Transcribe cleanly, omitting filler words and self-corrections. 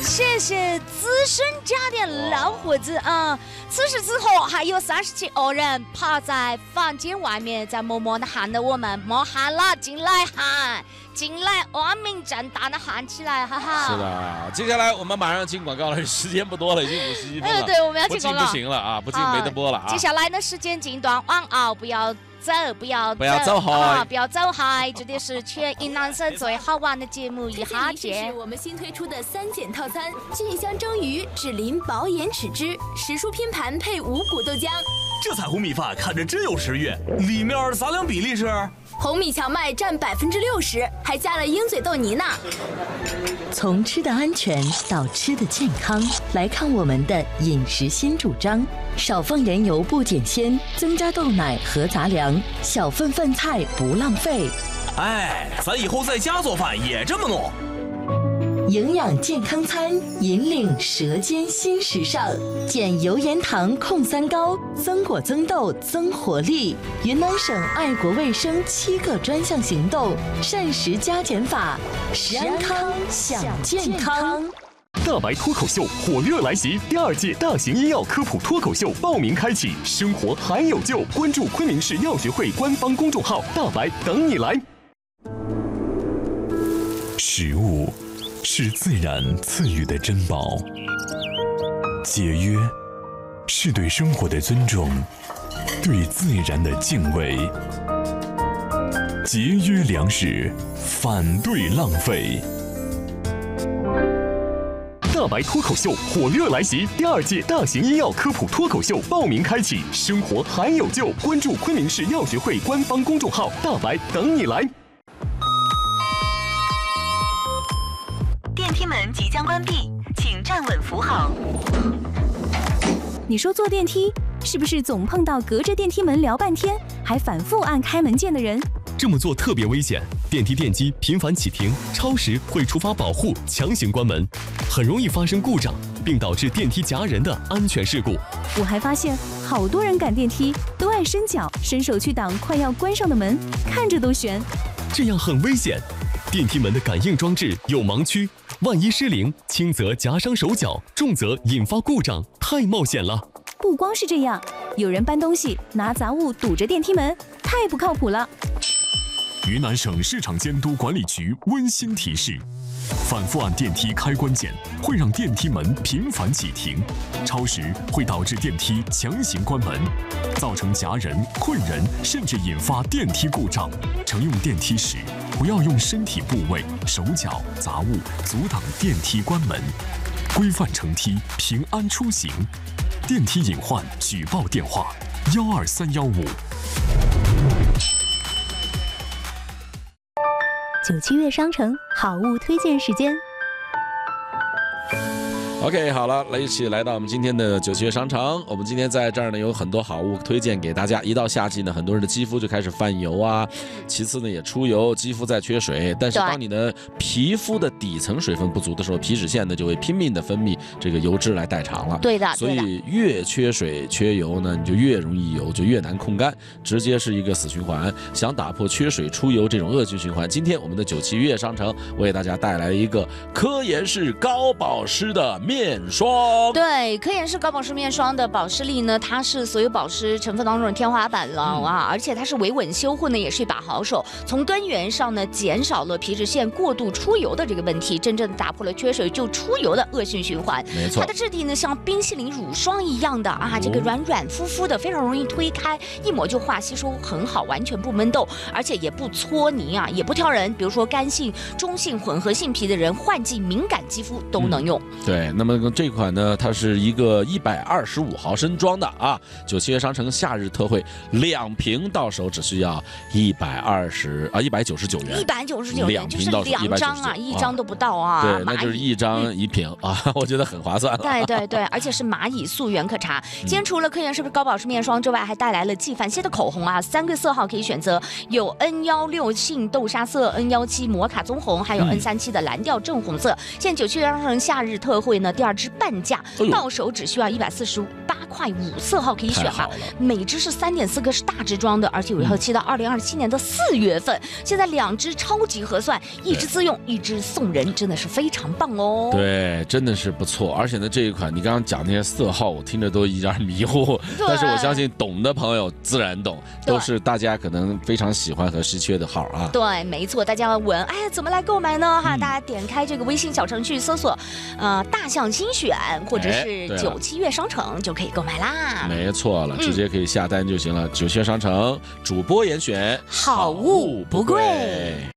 谢谢资深家电老伙子啊！此时此刻还有37个人趴在房间外面，在默默的喊着我们莫喊了，进来喊，进来，光明正大的喊起来，哈哈！ 是的，接下来我们马上进广告了，时间不多了，已经51分了。 对，我们要进广告， 不行了啊，不进没得播了啊！ 接下来的时间进段晚熬，不要走嗨， 不要走嗨！这里是全云南省最好玩的节目，一哈见。 是我们新推出的3件套餐：菌香蒸鱼、指林保眼齿汁、时蔬拼盘配五谷豆浆。 这彩虹米饭看着真有食欲，里面杂粮比例是？ 红米荞麦占60%，还加了鹰嘴豆泥呢。 从吃的安全到吃的健康，来看我们的饮食新主张：少放盐油不减鲜，增加豆奶和杂粮，小份饭菜不浪费。 哎，咱以后在家做饭也这么弄。 营养健康餐，引领舌尖新时尚，减油盐糖控3高，增果增豆增活力。云南省爱国卫生7个专项行动，膳食加减法，食安康享健康。 大白脱口秀火热来袭，第2届大型医药科普脱口秀报名开启，生活还有救，关注昆明市药学会官方公众号，大白等你来。食物是自然赐予的珍宝，节约是对生活的尊重，对自然的敬畏。节约粮食，反对浪费。大白脱口秀火热来袭，第2届大型医药科普脱口秀报名开启，生活还有救，关注昆明市药学会官方公众号，大白等你来。 电梯门即将关闭，请站稳扶好。 你说坐电梯是不是总碰到隔着电梯门聊半天，还反复按开门键的人？ 这么做特别危险，电梯电机频繁启停，超时会触发保护，强行关门，很容易发生故障，并导致电梯夹人的安全事故。 我还发现好多人赶电梯都爱伸脚伸手去挡快要关上的门，看着都悬。 这样很危险，电梯门的感应装置有盲区，万一失灵，轻则夹伤手脚，重则引发故障，太冒险了。 不光是这样，有人搬东西拿杂物堵着电梯门，太不靠谱了。 云南省市场监督管理局温馨提示：反复按电梯开关键会让电梯门频繁启停，超时会导致电梯强行关门，造成夹人、困人，甚至引发电梯故障。乘用电梯时，不要用身体部位、手脚、杂物阻挡电梯关门，规范乘梯，平安出行。电梯隐患举报电话：12315。 97月商城好物推荐时间。 OK， 好了，一起来到我们今天的97月商城。我们今天在这儿呢有很多好物推荐给大家。一到夏季呢，很多人的肌肤就开始泛油啊，其次呢也出油，肌肤在缺水。但是当你的皮肤的底层水分不足的时候，皮脂腺呢就会拼命的分泌这个油脂来代偿了。 对的， 所以越缺水缺油呢，你就越容易油，就越难控干，直接是一个死循环。想打破缺水出油这种恶性循环，今天我们的97月商城为大家带来一个科颜氏高保湿的面霜。 对，科颜氏高保湿面霜的保湿力呢，它是所有保湿成分当中的天花板了啊！而且它是维稳修护呢，也是一把好手。从根源上呢，减少了皮脂腺过度出油的这个问题，真正的打破了缺水就出油的恶性循环。 没错， 它的质地呢，像冰淇淋乳霜一样的啊，这个软软乎乎的，非常容易推开，一抹就化，吸收很好，完全不闷痘，而且也不搓泥啊，也不挑人。比如说干性、中性、混合性皮的人，换季敏感肌肤都能用。 对，那么这款呢，它是一个125毫升装的啊，97月商城夏日特惠，2瓶到手只需要199元 ，199元就是2张啊，1张都不到啊。 对，那就是1张1瓶啊，我觉得很划算了。 对，而且是蚂蚁素原可茶。今天除了科颜氏高保湿面霜之外，还带来了纪梵希的口红啊，3个色号可以选择，有 N16杏豆沙色、N17摩卡棕红，还有 N37的蓝调正红色。现在97月商城夏日特惠呢，第2支半价，到手只需要148 快5色号可以选了，每支是3.4个是大支装的，而且有效期到2027年的4月份。现在2支超级合算，1支自用，1支送人，真的是非常棒哦。 对，真的是不错。而且呢，这一款你刚刚讲那些色号，我听着都有点迷糊，但是我相信懂的朋友自然懂，都是大家可能非常喜欢和稀缺的号啊。 对，没错，大家问，哎呀，怎么来购买呢？哈，大家点开这个微信小程序搜索，大象精选或者是97月商城就可以购买啦。 没错了，直接可以下单就行了。97月商城主播严选， 好物不贵。